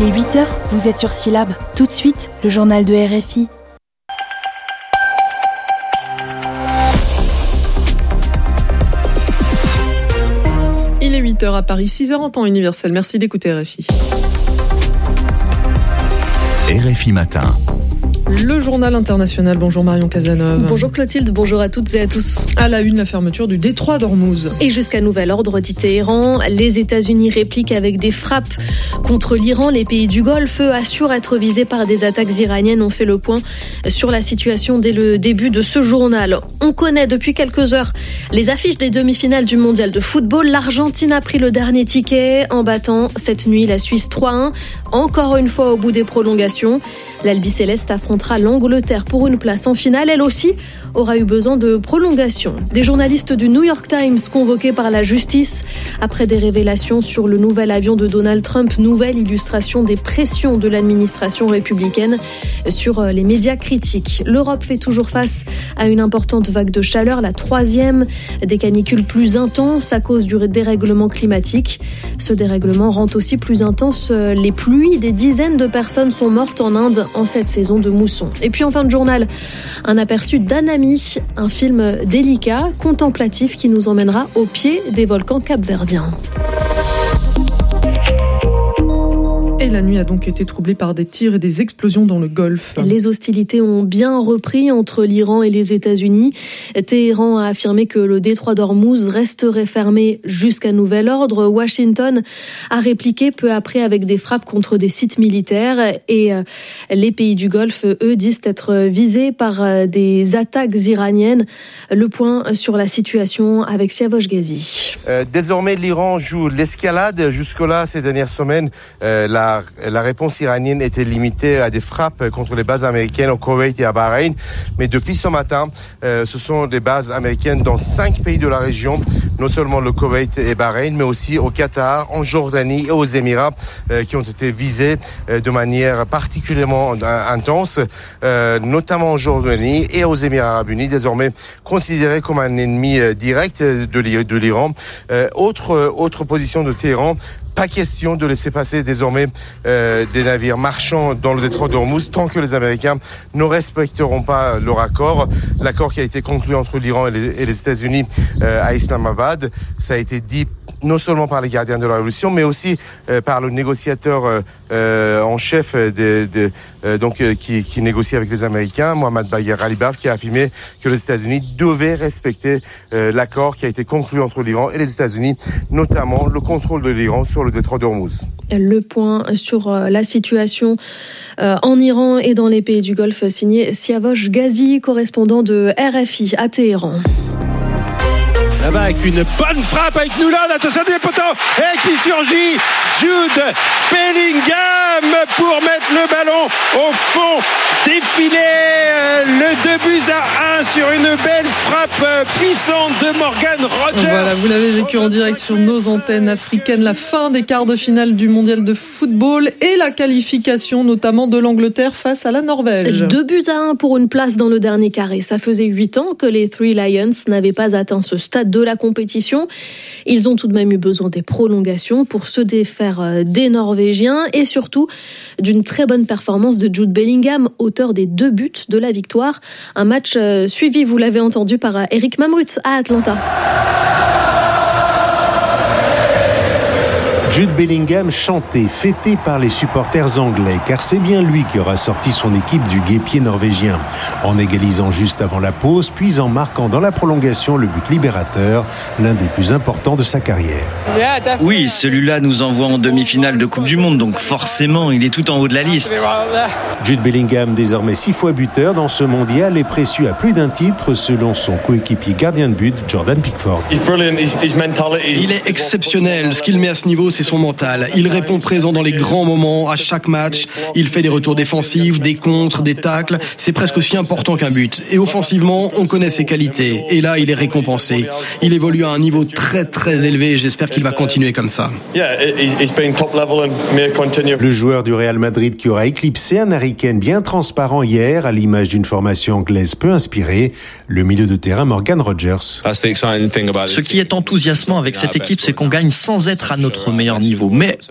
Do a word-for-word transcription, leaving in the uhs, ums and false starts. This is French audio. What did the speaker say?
Il est huit heures, vous êtes sur Syllab. Tout de suite, le journal de R F I. Il est huit heures à Paris, six heures en temps universel. Merci d'écouter R F I. R F I Matin. Le journal international. Bonjour Marion Cazeneuve. Bonjour Clotilde, bonjour à toutes et à tous. À la une, la fermeture du détroit d'Ormuz. Et jusqu'à nouvel ordre, dit Téhéran, les États-Unis répliquent avec des frappes contre l'Iran. Les pays du Golfe assurent être visés par des attaques iraniennes. On fait le point sur la situation dès le début de ce journal. On connaît depuis quelques heures les affiches des demi-finales du mondial de football. L'Argentine a pris le dernier ticket en battant cette nuit la Suisse trois à un. Encore une fois au bout des prolongations. L'Albi-Céleste affrontera l'Angleterre pour une place en finale. Elle aussi aura eu besoin de prolongation. Des journalistes du New York Times convoqués par la justice après des révélations sur le nouvel avion de Donald Trump. Nouvelle illustration des pressions de l'administration républicaine sur les médias critiques. L'Europe fait toujours face à une importante vague de chaleur, la troisième, des canicules plus intenses à cause du dérèglement climatique. Ce dérèglement rend aussi plus intenses les pluies. Des dizaines de personnes sont mortes en Inde en cette saison de mousson. Et puis en fin de journal, un aperçu d'Anami, un film délicat, contemplatif qui nous emmènera au pied des volcans capverdiens. Et la nuit a donc été troublée par des tirs et des explosions dans le Golfe. Les hostilités ont bien repris entre l'Iran et les États-Unis. Téhéran a affirmé que le détroit d'Ormuz resterait fermé jusqu'à nouvel ordre. Washington a répliqué peu après avec des frappes contre des sites militaires. Et les pays du Golfe, eux, disent être visés par des attaques iraniennes. Le point sur la situation avec Siavosh Ghazi. Euh, désormais, l'Iran joue l'escalade. Jusque-là, ces dernières semaines, euh, la La réponse iranienne était limitée à des frappes contre les bases américaines au Koweït et à Bahreïn. Mais depuis ce matin, euh, ce sont des bases américaines dans cinq pays de la région, non seulement le Koweït et Bahreïn, mais aussi au Qatar, en Jordanie et aux Émirats, euh, qui ont été visés euh, de manière particulièrement intense, euh, notamment en Jordanie et aux Émirats arabes unis, désormais considérés comme un ennemi euh, direct de l'Iran. Euh, autre, autre position de Téhéran, pas question de laisser passer désormais euh, des navires marchands dans le détroit d'Ormuz tant que les Américains ne respecteront pas leur accord. L'accord qui a été conclu entre l'Iran et les, et les États-Unis euh, à Islamabad, ça a été dit non seulement par les gardiens de la révolution, mais aussi euh, par le négociateur euh, euh, en chef de, de, euh, donc euh, qui, qui négocie avec les Américains, Mohammad Bagher Ghalibaf, qui a affirmé que les États-Unis devaient respecter euh, l'accord qui a été conclu entre l'Iran et les États-Unis, notamment le contrôle de l'Iran sur le détroit d'Ormuz. Le point sur la situation en Iran et dans les pays du Golfe, signé Siavosh Ghazi, correspondant de R F I à Téhéran. Là-bas avec une bonne frappe avec Nouland, attention des poteaux, et qui surgit Jude Bellingham pour mettre le ballon au fond, défiler le deux buts à un sur une belle frappe puissante de Morgan Rogers. Voilà, vous l'avez vécu en direct sur nos antennes africaines, la fin des quarts de finale du mondial de football et la qualification notamment de l'Angleterre face à la Norvège. Deux buts à un pour une place dans le dernier carré. Ça faisait huit ans que les Three Lions n'avaient pas atteint ce stade de la compétition. Ils ont tout de même eu besoin des prolongations pour se défaire des Norvégiens et surtout d'une très bonne performance de Jude Bellingham, auteur des deux buts de la victoire. Un match suivi, vous l'avez entendu, par Eric Mamrut à Atlanta. Jude Bellingham chanté, fêté par les supporters anglais, car c'est bien lui qui aura sorti son équipe du guêpier norvégien, en égalisant juste avant la pause, puis en marquant dans la prolongation le but libérateur, l'un des plus importants de sa carrière. Oui, celui-là nous envoie en demi-finale de Coupe du Monde, donc forcément, il est tout en haut de la liste. Jude Bellingham, désormais six fois buteur dans ce mondial, est précieux à plus d'un titre, selon son coéquipier gardien de but, Jordan Pickford. Il est exceptionnel. Ce qu'il met à ce niveau, c'est son mental. Il répond présent dans les grands moments, à chaque match. Il fait des retours défensifs, des contres, des tacles. C'est presque aussi important qu'un but. Et offensivement, on connaît ses qualités. Et là, il est récompensé. Il évolue à un niveau très très élevé et j'espère qu'il va continuer comme ça. Le joueur du Real Madrid qui aura éclipsé un Harry Kane bien transparent hier, à l'image d'une formation anglaise peu inspirée, le milieu de terrain Morgan Rogers. Ce qui est enthousiasmant avec cette équipe, c'est qu'on gagne sans être à notre meilleur niveau. Mais